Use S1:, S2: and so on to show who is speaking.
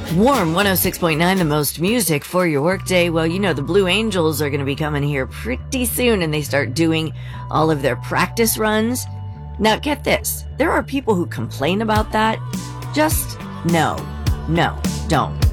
S1: Warm 106.9, the most music for your workday. Well, you know, the Blue Angels are going to be coming here pretty soon, and they start doing all of their practice runs. Now, get this. There are people who complain about that. Just no, don't.